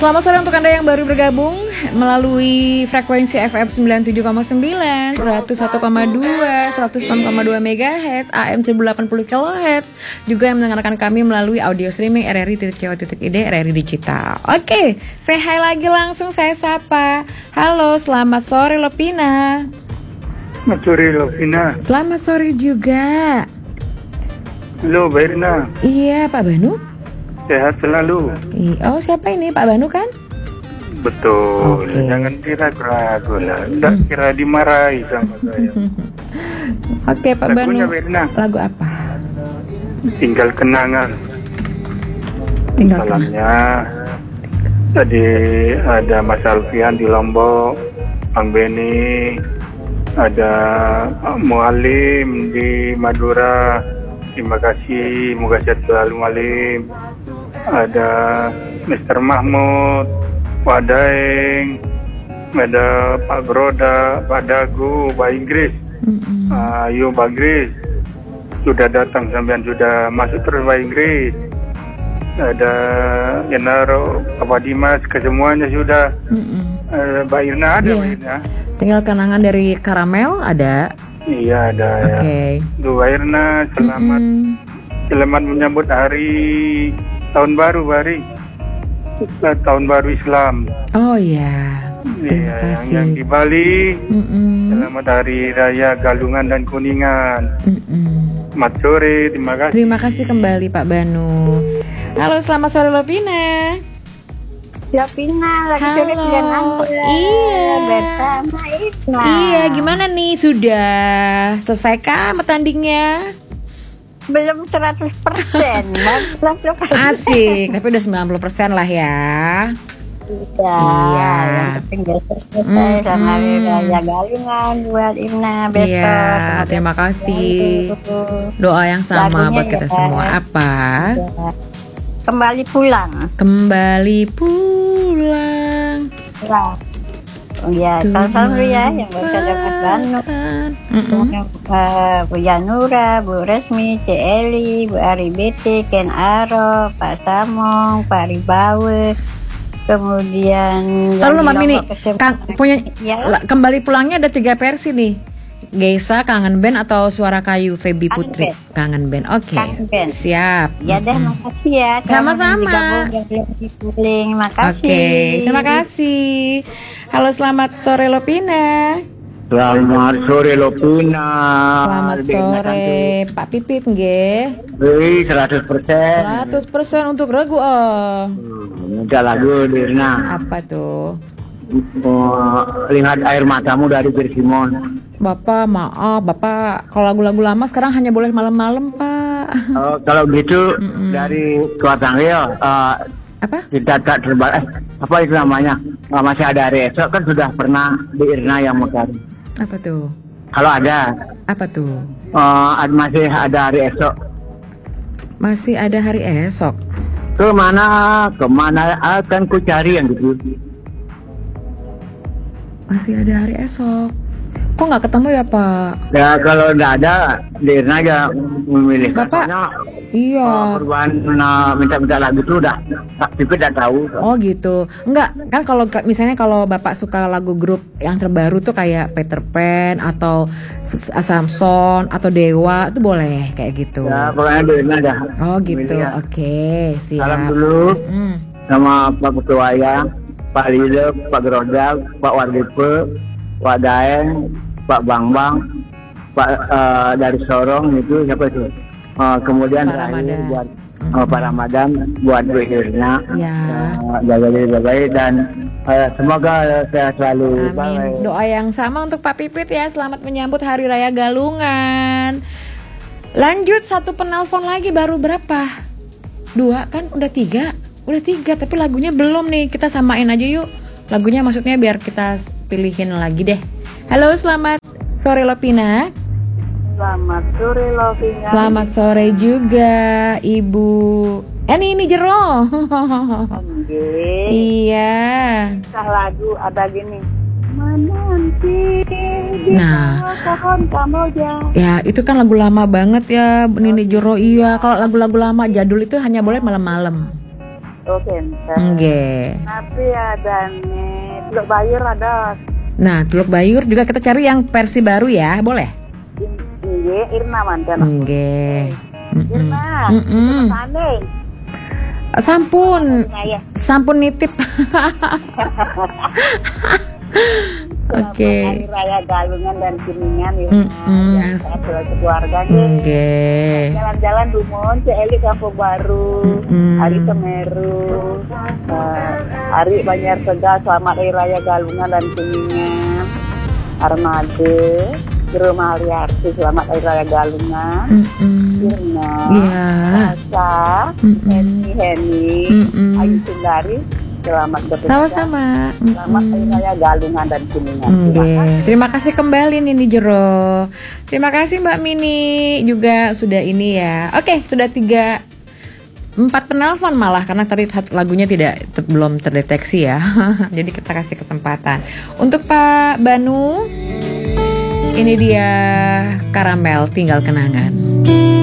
Selamat sore untuk Anda yang baru bergabung melalui frekuensi FM 97,9, 101,2, 106,2 MHz, AM 1080 kHz, juga yang mendengarkan kami melalui audio streaming rri.co.id, RRI Digital. Oke, say hi lagi langsung, saya sapa. Halo, selamat sore Lopina. Selamat sore Lopina. Selamat sore juga. Halo Mbak Irna. Iya, Pak Banu. Sehat selalu. Oh, siapa ini? Pak Banu kan? Betul. Oke. Jangan ragu-ragu lah. Tidak kira dimarahi sama saya. Oke, Pak Lagunya, Banu. Mbak Irna. Lagu apa? Tinggal kenangan. Tinggal Malamnya tadi ada Mas Alfian di Lombok, Bang Beni, ada Pak Mualim di Madura. Terima kasih, moga sehat selalu Mualim. Ada Mr. Mahmud, Pak Daeng, ada Pak Broda, Pak Dagu, Pak Inggris. Ayo Pak Inggris, sudah datang sampean, sudah masuk terus Pak Inggris. Ada Genaro, Pak Dimas, kesemuanya sudah. Mbak Irna ada, Mbak Irna. Tinggal kenangan dari Karamel ada. Iya ada ya. Oke. Mbak Irna, selamat menyambut hari tahun baru, Bari. Tahun baru Islam. Oh iya. Terima kasih. Yang di Bali. Selamat Hari Raya Galungan dan Kuningan. Selamat sore, terima kasih. Terima kasih kembali Pak Banu. Halo, selamat sore Lopina. Lopina lagi sore Halo. dengan Anda. Iya. Bersama Isma. Iya, gimana nih? Sudah selesaikah tandingnya? Belum 100%, baru 90%. Asik, tapi udah 90% lah ya. Iya. Yang penting udah selesai sama Hari Raya Galungan buat Imna besok. Iya, Semoga terima kasih. selalu. Doa yang sama Lagunya buat kita ya. semua. Apa? Kembali pulang. Kembali pulang. Pulang. Ya, salam dulu ya yang baca dapat Banu. Bu Yanura, Bu Resmi, C. Eli, Bu Aribete, Ken Aro, Pak Samong, Pak Ribawe, kemudian Taruh yang Mami di nih, Lombok punya ya, kembali pulangnya ada 3 versi nih. Geisa, Kangen Band atau Suara Kayu, Feby Putri. Kangen Band. Oke. Kangen Band. Siap. ya deh, makasih ya. Sama-sama. Makasih. Oke, terima kasih. Halo, selamat sore Lopina. Selamat sore Lopina. Selamat sore Pak Pipit nggih. 100%. 100% untuk regu oh. Minta lagu Dirna. Apa tuh? Lihat air matamu dari Persimon. Bapak, maaf, Bapak kalau lagu-lagu lama sekarang hanya boleh malam-malam, Pak. Kalau gitu dari Tua Tanggil Apa? kita tak terbalik. Apa itu namanya? Masih ada hari esok kan sudah pernah di Irna yang mutar. Apa tuh? Kalau ada, Apa tuh? masih ada hari esok. Masih ada hari esok. Kemana akan ku cari yang gitu. Masih ada hari esok. Kok nggak ketemu ya, Pak? Ya kalau tidak ada, di Irna aja memilih. Bapak? Soalnya, Iya. perubahan minta-minta lagu itu udah, tapi tidak tahu. Oh gitu. Enggak, kan kalau misalnya kalau Bapak suka lagu grup yang terbaru tuh kayak Peter Pan atau Samson atau Dewa itu boleh kayak gitu. Ya pokoknya di Irna dah. Oh gitu. Milih ya. Oke, siap. Salam dulu sama Pak Ketua ya, Pak Lile, Pak Gerodak, Pak Wardipe, Pak Daeng, Pak Bambang, Pak dari Sorong itu siapa itu? Kemudian Pak terakhir Ramadan. buat Pak Ramadan, buat Bu Irna, Ya. jaga diri baik dan semoga sehat selalu. Amin. Bye. Doa yang sama untuk Pak Pipit ya. Selamat menyambut Hari Raya Galungan. Lanjut, satu penelpon lagi, baru berapa? 2 kan? Udah 3. Udah 3, tapi lagunya belum nih. Kita samain aja yuk. Lagunya maksudnya biar kita pilihin lagi deh. Halo, selamat sore Lopina. Selamat sore Lovina. Selamat sore juga Ibu. Ini Jero. Iya. Lagu ada gini. Menanti di Nah. pohon kamboja. Ya itu kan lagu lama banget ya Nini Jero. Iya, kalau lagu-lagu lama jadul itu hanya boleh malam-malam. Oke, enten. Nggih. Tapi ada nih, Teluk Bayur ada. Nah, Teluk Bayur juga kita cari yang versi baru ya, boleh? Nggih, Irna manten. Nggih. Irna, Mm-mm. Sane. Sampun, Saya. sampun nitip. Oke. Hari Raya Galungan dan Kuningan ya. Mm-mm. Ya, keluarga nih. Nggih. Jalan-jalan Dumon, Celi Kampung Baru, Mm-mm. Hari Semeru, Hari Banjar Tegal, selamat Hari Raya Galungan dan Kuningan. Armade, Rumah Aliarti, selamat Hari Raya Galungan. Irna, Iya. Asa, Mm-mm. Heni, Mm-mm. Ayu Sundari, selamat bertugas. Sama-sama. Selamat Hari Raya Galungan dan Kuningan. Terima kasih kembali Nini Jero. Terima kasih Mbak Mini juga sudah ini ya. Oke, sudah 4 penelpon malah karena tadi lagunya belum terdeteksi ya. Jadi kita kasih kesempatan. Untuk Pak Banu, ini dia Karamel Tinggal Kenangan.